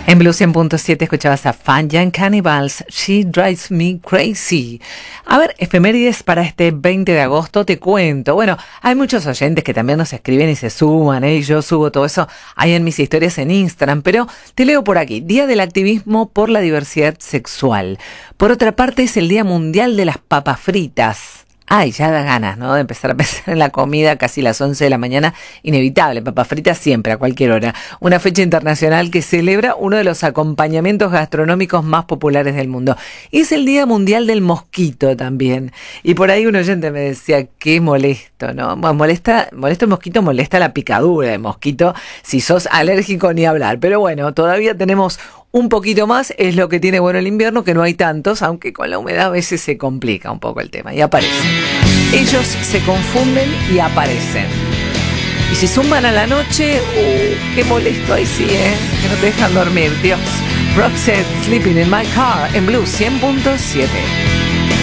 En Blue 100.7 escuchabas a Fun Cannibals, She Drives Me Crazy. A ver, efemérides para este 20 de agosto, te cuento. Bueno, hay muchos oyentes que también nos escriben y se suman, y yo subo todo eso ahí en mis historias en Instagram, pero te leo por aquí. Día del activismo por la diversidad sexual. Por otra parte, es el Día Mundial de las Papas Fritas. Ay, ya da ganas, ¿no? De empezar a pensar en la comida casi las 11 de la mañana. Inevitable, papas fritas siempre, a cualquier hora. Una fecha internacional que celebra uno de los acompañamientos gastronómicos más populares del mundo. Y es el Día Mundial del Mosquito también. Y por ahí un oyente me decía, qué molesto, ¿no? Bueno, molesta el mosquito, molesta la picadura del mosquito. Si sos alérgico, ni hablar. Pero bueno, todavía tenemos un poquito más, es lo que tiene bueno el invierno, que no hay tantos, aunque con la humedad a veces se complica un poco el tema. Y aparecen. Ellos se confunden y aparecen. Y si zumban a la noche, qué molesto ahí sí, que no te dejan dormir, Dios. Roxette, Sleeping in My Car, en Blue 100.7.